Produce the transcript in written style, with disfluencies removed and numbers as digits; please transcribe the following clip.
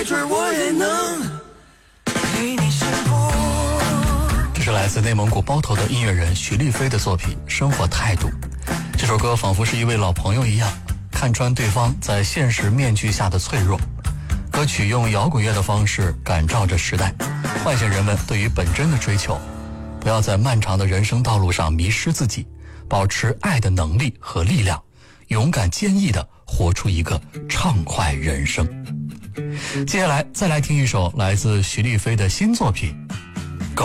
没准我也能陪你幸福。 这是来自内蒙古包头的音乐人徐丽飞的作品《生活态度》。这首歌仿佛是一位老朋友一样，看穿对方在现实面具下的脆弱。歌曲用摇滚乐的方式感召着时代，唤醒人们对于本真的追求。不要在漫长的人生道路上迷失自己，保持爱的能力和力量，勇敢坚毅地活出一个畅快人生。接下来再来听一首来自徐丽飞的新作品《